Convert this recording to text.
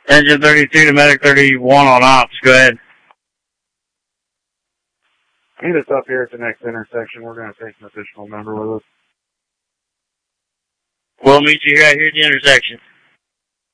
Engine 32 to Medic 31 on ops. Go ahead. Meet us up here at the next intersection. We're going to take an additional member with us. We'll meet you right here at the intersection.